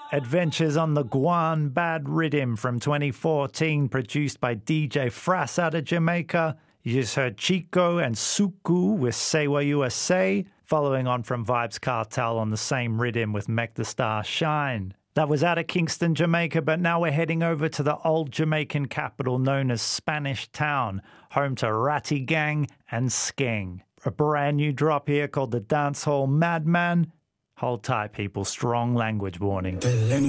Adventures on the Guan Bad Rhythm from 2014, produced by DJ Frass out of Jamaica. You just heard Chico and Suku with Say What You Say, following on from Vybz Kartel on the same rhythm with Make the Stars Shine. That was out of Kingston, Jamaica, but now we're heading over to the old Jamaican capital known as Spanish Town, home to Ratty Gang and Skeng. A brand new drop here called the Dancehall Madman. Hold tight, people. Strong language warning.